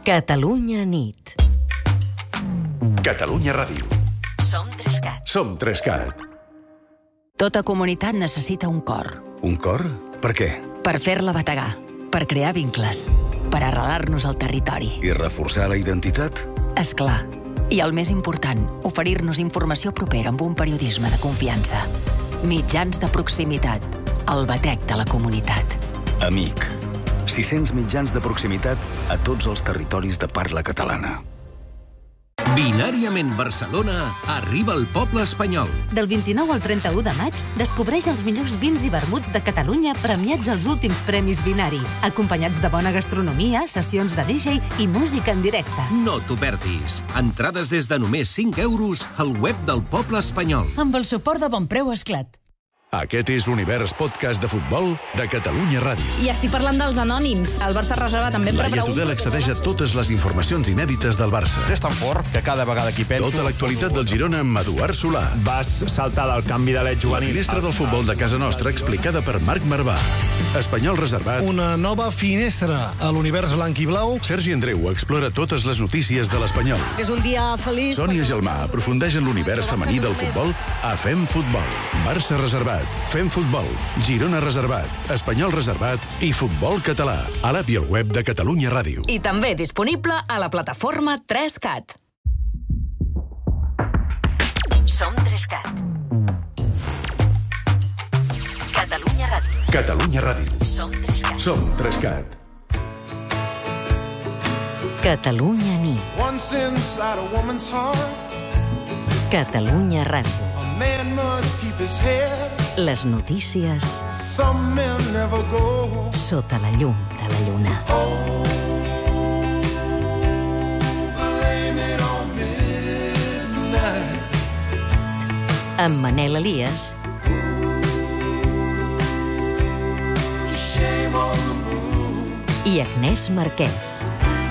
Catalunya nit. Catalunya Ràdio. Som Trescat. Som Trescat. Tota comunitat necessita un cor. Un cor? Per què? Per fer-la bategar, per crear vincles, per arrelar-nos al territori. I reforçar la identitat? És clar. I el més important, oferir-nos informació propera amb un periodisme de confiança. Mitjans de proximitat. El batec de la comunitat. Amic. 600 mitjans de proximitat a tots els territoris de parla catalana. Binàriament Barcelona arriba al poble espanyol. Del 29 al 31 de maig, descobreix els millors vins i vermuts de Catalunya premiats als últims Premis Binari, acompanyats de bona gastronomia, sessions de DJ i música en directe. No t'ho perdis. Entrades des de només 5 euros al web del poble espanyol. Amb el suport de Bonpreu Esclat. Aquest és l'Univers Podcast de Futbol de Catalunya Ràdio. I estic parlant dels anònims. El Barça reserva també per Laia Tudel accedeix a totes les informacions inèdites del Barça. És tan fort que cada vegada que penso... Tota l'actualitat del Girona amb Eduard Solà. Vas saltar del canvi de l'et La juvenil. finestra del futbol de casa nostra explicada per Marc Marvà. Espanyol reservat. Una nova finestra a l'univers blanc i blau. Sergi Andreu explora totes les notícies de l'Espanyol. És un dia feliç. Sònia Gelmà aprofundeix en l'univers femení del futbol a Fem Futbol. Barça reservat. Fem Futbol. Girona reservat. Espanyol reservat i Futbol català. A l'app i al web de Catalunya Ràdio. I també disponible a la plataforma Trescat. Som Trescat. Catalunya Ràdio. Catalunya Ràdio. Som Trescat. Som Trescat. Catalunya nit. Once inside a woman's heart, Catalunya Ràdio. a man must keep his head. Les notícies Some men never go. sota la llum de la lluna. Blame it on midnight. Amb Manel Elias Shame on the moon. i Agnès Marquès.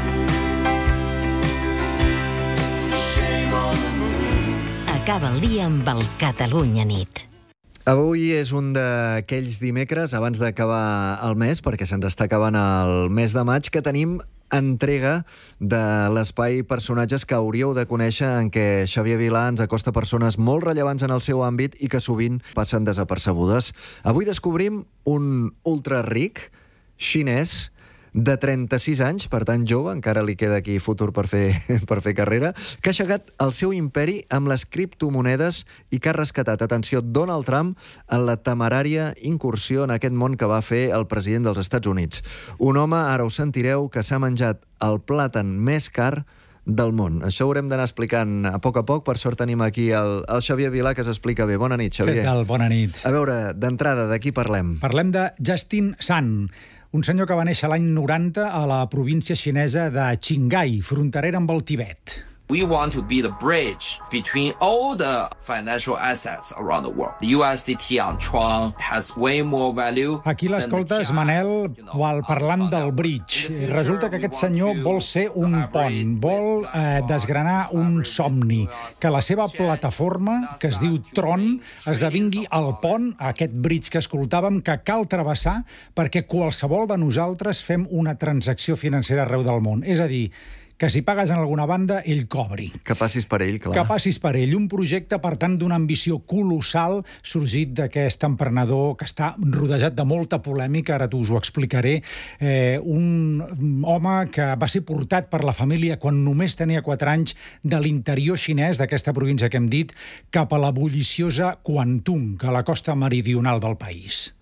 Shame on the moon. Acaba el dia amb el Catalunya nit. Avui és un d'aquells dimecres, abans d'acabar el mes, perquè se'ns està acabant el mes de maig, que tenim entrega de l'espai Personatges que hauríeu de conèixer, en què Xavier Vilà ens acosta persones molt rellevants en el seu àmbit i que sovint passen desapercebudes. Avui descobrim un ultra ric xinès de 36 anys, per tant jove, encara li queda aquí futur per fer carrera, que ha aixecat el seu imperi amb les criptomonedes i que ha rescatat, atenció, Donald Trump en la temerària incursió en aquest món que va fer el president dels Estats Units. Un home, ara ho sentireu, que s'ha menjat el plàtan més car del món. Això ho haurem d'anar explicant a poc. Per sort tenim aquí el Xavier Vilà, que s'explica bé. Bona nit, Xavier. Què tal? Bona nit. A veure, d'entrada, de qui parlem? Parlem de Justin Sun, un senyor que va néixer l'any 90 a la província xinesa de Qinghai, fronterera amb el Tibet. We want to be the bridge between all the financial assets around the world. The USDT on Tron has way more value. Aquí l'escoltes, Manel, parlant del bridge. Resulta que aquest senyor vol ser un pont, vol desgranar un somni, que la seva plataforma, que es diu Tron, esdevingui el pont, aquest bridge que escoltàvem, que cal travessar perquè qualsevol de nosaltres fem una transacció financera arreu del món. És a dir, que si pagues en alguna banda, ell cobri. Que passis per ell, clar. Que passis per ell. Un projecte, per tant, d'una ambició colossal sorgit d'aquest emprenedor que està rodejat de molta polèmica, ara us ho explicaré. Un home que va ser portat per la família quan només tenia 4 anys de l'interior xinès, d'aquesta província que hem dit, cap a la bulliciosa Guangdong, a la costa meridional del país.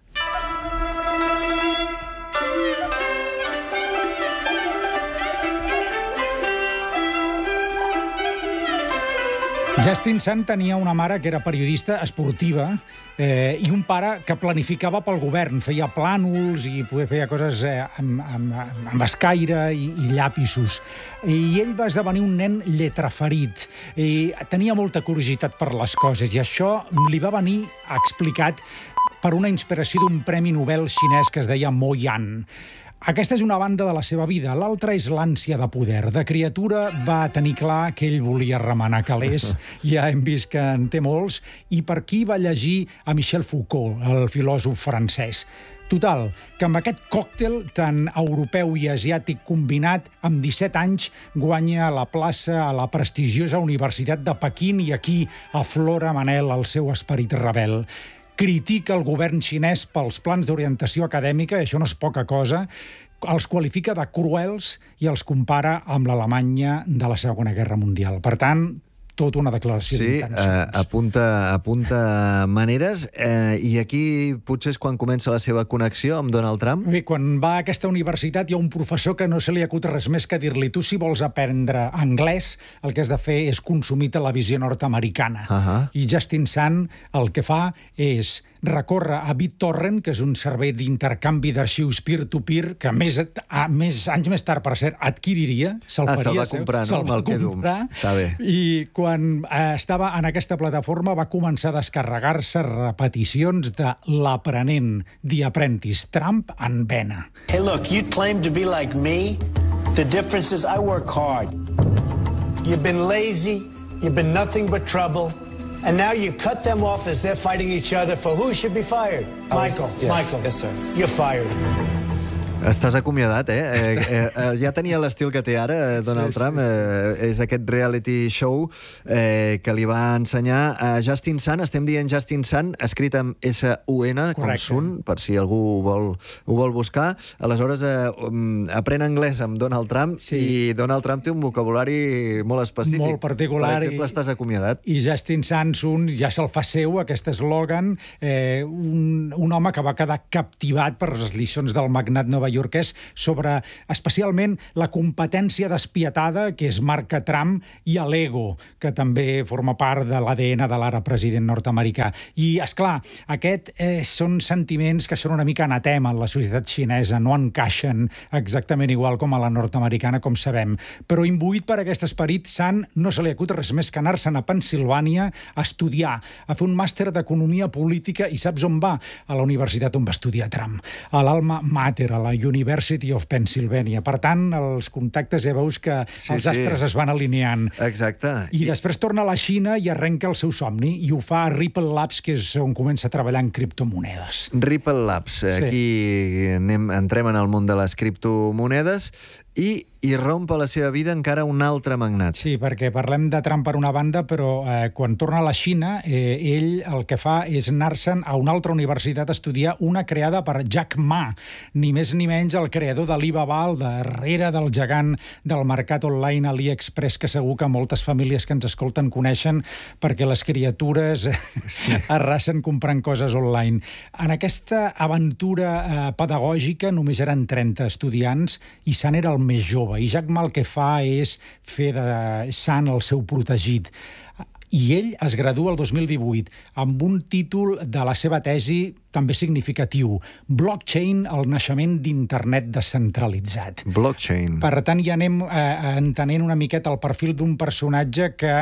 Justin Sun tenia una mare que era periodista esportiva i un pare que planificava pel govern, feia plànols i feia coses amb escaire i llapisos. I ell va esdevenir un nen lletraferit i tenia molta curiositat per les coses i això li va venir explicat per una inspiració d'un premi Nobel xinès que es deia Mo Yan. Aquesta és una banda de la seva vida. L'altra és l'ànsia de poder. De criatura va tenir clar que ell volia remenar calés. Ja hem vist que en té molts. I per aquí va llegir a Michel Foucault, el filòsof francès. Total, que amb aquest còctel tan europeu i asiàtic combinat, amb 17 anys guanya la plaça a la prestigiosa Universitat de Pequín i aquí aflora, Manel, el seu esperit rebel. Critica el govern xinès pels plans d'orientació acadèmica, això no és poca cosa, els qualifica de cruels i els compara amb l'Alemanya de la Segona Guerra Mundial. Per tant, tota una declaració d'intencions. Apunta maneres, i aquí potser és quan comença la seva connexió amb Donald Trump? Bé, quan va a aquesta universitat hi ha un professor que no se li acut res més que dir-li tu si vols aprendre anglès el que has de fer és consumir televisió nord-americana. I Justin Sun el que fa és recorre a BitTorrent, que és un servei d'intercanvi d'arxius peer-to-peer, que anys més tard, per cert, adquiriria, se'l faria. Se'l va comprar, no? Se'l va comprar. Està bé. I quan estava en aquesta plataforma va començar a descarregar-se repeticions de l'aprenent, The Apprentice, Trump en vena. Hey, look, you claim to be like me. The difference is I work hard. You've been lazy, you've been nothing but trouble. And now you cut them off as they're fighting each other for who should be fired. Michael, Michael, yes, sir. You're fired. Estàs acomiadat, ja tenia l'estil que té ara Donald Trump. És aquest reality show que li va ensenyar a Justin Sun. Estem dient Justin Sun, escrit amb S-U-N, com Sun, per si algú ho vol buscar. Aleshores, aprèn anglès amb Donald Trump i Donald Trump té un vocabulari molt específic. Molt particular. Per exemple, estàs acomiadat. I Justin Sun ja se'l fa seu, aquest eslògan, un home que va quedar captivat per les lliçons del magnat novaiorquès sobre especialment la competència despietada que es marca Trump i l'ego, que també forma part de l'ADN de l'ara president nord-americà. I, esclar, aquests són sentiments que són una mica anatema en la societat xinesa, no encaixen exactament igual com a la nord-americana, com sabem. Però imbuït per aquest esperit, Sun no se li acut res més que anar-se'n a Pensilvània a estudiar, a fer un màster d'economia política, i saps on va? A la universitat on va estudiar Trump, a l'Alma Mater, a la University of Pennsylvania. Per tant, els contactes ja veus que els astres es van alineant. Exacte. I després torna a la Xina i arrenca el seu somni, i ho fa a Ripple Labs, que és on comença a treballar en criptomonedes. Ripple Labs. Aquí entrem en el món de les criptomonedes i romp a la seva vida encara un altre magnat. Sí, perquè parlem de Trump per una banda, però quan torna a la Xina, ell el que fa és anar-se'n a una altra universitat a estudiar una creada per Jack Ma, ni més ni menys el creador d'Alibaba, al darrere del gegant del mercat online AliExpress, que segur que moltes famílies que ens escolten coneixen perquè les criatures arrasen comprant coses online. En aquesta aventura pedagògica només eren 30 estudiants i Sun era el més jove, i Jack Ma el que fa és fer de Sun el seu protegit. I ell es gradua el 2018 amb un títol de la seva tesi també significatiu: Blockchain, el naixement d'internet descentralitzat. Blockchain. Per tant, ja anem entenent una miqueta el perfil d'un personatge que,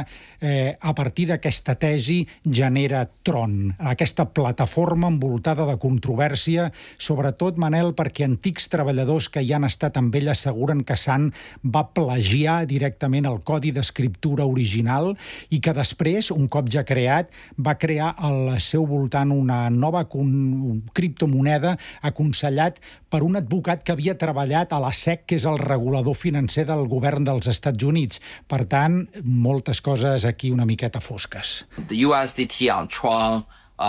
a partir d'aquesta tesi, genera Tron, aquesta plataforma envoltada de controvèrsia, sobretot, Manel, perquè antics treballadors que hi han estat amb ell asseguren que Sun va plagiar directament el codi d'escriptura original i que després, un cop ja creat, va crear al seu voltant una nova criptomoneda aconsellat per un advocat que havia treballat a la SEC, que és el regulador financer del govern dels Estats Units. Per tant, moltes coses aquí una miqueta fosques. The USDT on Tron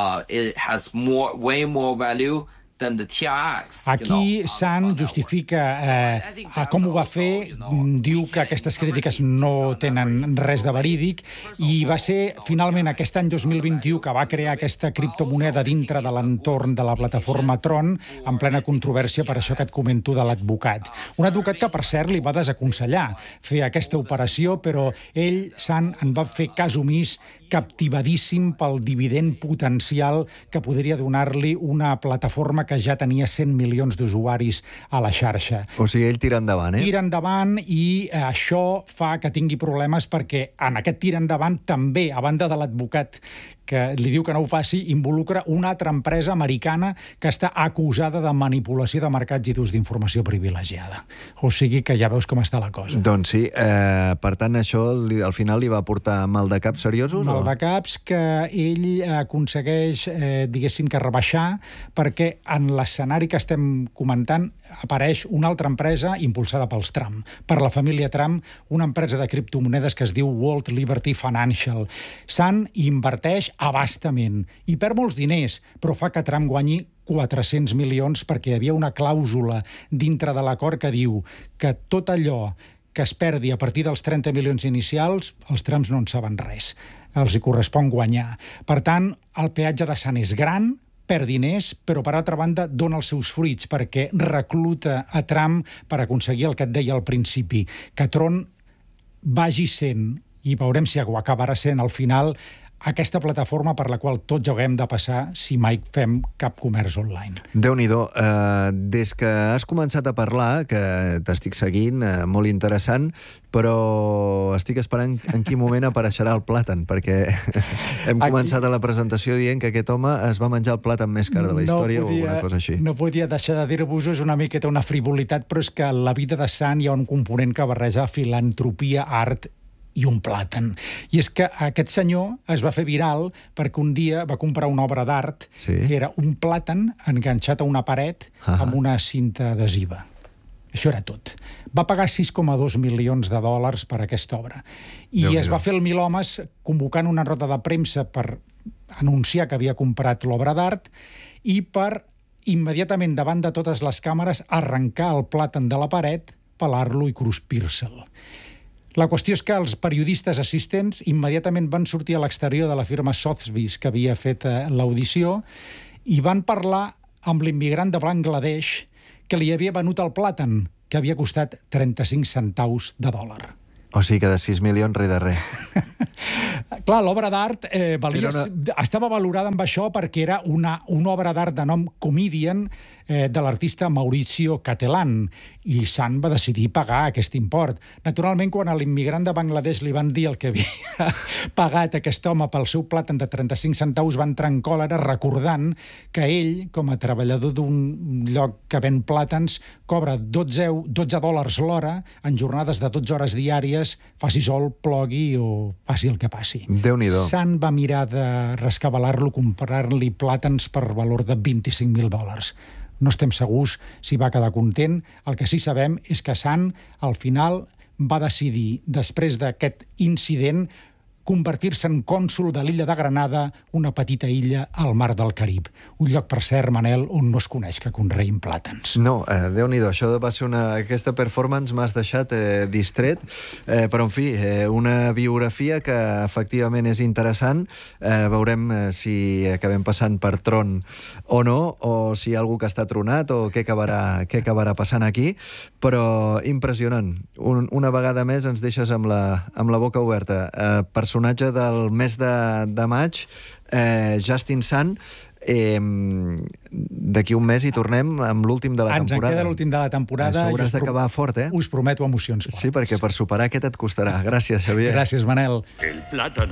it has way more value than the TRX. Aquí Sun justifica com ho va fer, diu que aquestes crítiques no tenen res de verídic, i va ser finalment aquest any 2021 que va crear aquesta criptomoneda dintre de l'entorn de la plataforma Tron, en plena controvèrsia per això que et comento de l'advocat. Un advocat que, per cert, li va desaconsellar fer aquesta operació, però ell, Sun, en va fer cas omís, captivadíssim pel dividend potencial que podria donar-li una plataforma que ja tenia 100 milions d'usuaris a la xarxa. O sigui, ell tira endavant, Tira endavant, i això fa que tingui problemes perquè en aquest tira endavant també, a banda de l'advocat que li diu que no ho faci, involucra una altra empresa americana que està acusada de manipulació de mercats i d'ús d'informació privilegiada. O sigui que ja veus com està la cosa. Doncs sí, per tant, això al final li va portar mal de caps seriosos? Mal de caps que ell aconsegueix, diguéssim, que rebaixar, perquè en l'escenari que estem comentant apareix una altra empresa impulsada pels Trump, per la família Trump, una empresa de criptomonedes que es diu World Liberty Financial. Sun inverteix abastament i perd molts diners, però fa que Trump guanyi 400 milions perquè hi havia una clàusula dintre de l'acord que diu que tot allò que es perdi a partir dels 30 milions inicials, els Trumps no en saben res. Els hi correspon guanyar. Per tant, el peatge de Sun és gran, perd diners, però per altra banda dona els seus fruits perquè recluta a Trump per aconseguir el que et deia al principi, que Tron vagi sent, i veurem si ho acabarà sent al final, aquesta plataforma per la qual tots haurem de passar si mai fem cap comerç online. Déu-n'hi-do. Des que has començat a parlar, que t'estic seguint, molt interessant, però estic esperant en quin moment apareixerà el plàtan, perquè hem començat a la presentació dient que aquest home es va menjar el plàtan més car de la història o una cosa així. No podia deixar de dir-vos-ho, és una miqueta una frivolitat, però és que en la vida de Sun hi ha un component que barreja filantropia, art i un plàtan. I és que aquest senyor es va fer viral perquè un dia va comprar una obra d'art que era un plàtan enganxat a una paret amb una cinta adhesiva. Això era tot. Va pagar 6,2 milions de dòlars per aquesta obra. I es va fer el milhomes convocant una roda de premsa per anunciar que havia comprat l'obra d'art i per immediatament davant de totes les càmeres arrencar el plàtan de la paret, pelar-lo i cruspir-se'l. La qüestió és que els periodistes assistents immediatament van sortir a l'exterior de la firma Sotheby's que havia fet l'audició i van parlar amb l'immigrant de Bangladesh que li havia venut el plàtan, que havia costat 35 centaus de dòlar. O sigui que de 6 milions res de res. Clar, l'obra d'art estava valorada amb això perquè era una obra d'art de nom Comedian de l'artista Maurizio Cattelan, i Sun va decidir pagar aquest import. Naturalment, quan a l'immigrant de Bangladesh li van dir el que havia pagat aquest home pel seu plàtan de 35 centaus, va entrar en còlera recordant que ell, com a treballador d'un lloc que ven plàtans, cobra 12 dòlars l'hora en jornades de 12 hores diàries, faci sol, plogui o passi el que passi. Déu-n'hi-do. Sun va mirar de rescabalar-lo, comprar-li plàtans per valor de 25.000 dòlars. No estem segurs si va quedar content. El que sí sabem és que Sun, al final, va decidir, després d'aquest incident, convertir-se en cònsol de l'illa de Granada, una petita illa al mar del Carib. Un lloc, per cert, Manel, on no es coneix que conreïn plàtans. No, Déu-n'hi-do, això va ser aquesta performance m'has deixat distret, però en fi, una biografia que efectivament és interessant. Veurem si acabem passant per Tron o no, o si hi ha algú que està tronat o què acabarà passant aquí, però impressionant. Una vegada més ens deixes amb la boca oberta. Personatge del mes de maig, Justin Sun. D'aquí un mes hi tornem amb l'últim de la temporada. Ens en queda l'últim de la temporada. Això hauràs d'acabar fort, Us prometo emocions fortes. Sí, perquè per superar aquest et costarà. Gràcies, Xavier. Gràcies, Manel. El plátano